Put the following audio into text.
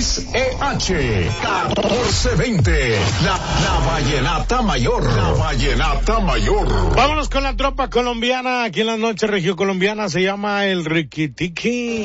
XEH 1420. La Vallenata Mayor. La Vallenata Mayor. Vámonos con la tropa colombiana. Aquí en la noche regiocolombiana se llama el Riquitiqui.